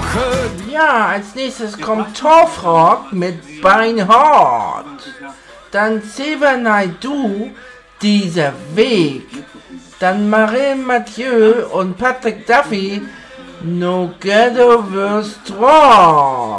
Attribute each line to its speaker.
Speaker 1: Ja, als nächstes kommt Torfrock mit Beinhard. Dann Xavier Naidoo, Dieser Weg. Dann Marin Mathieu und Patrick Duffy, No Ghetto Strong.